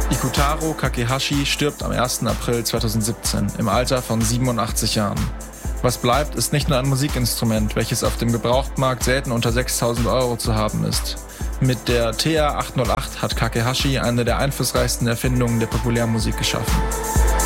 Ikutaro Kakehashi stirbt am 1. April 2017 im Alter von 87 Jahren. Was bleibt, ist nicht nur ein Musikinstrument, welches auf dem Gebrauchtmarkt selten unter 6.000 Euro zu haben ist. Mit der TR-808 hat Kakehashi eine der einflussreichsten Erfindungen der Populärmusik geschaffen.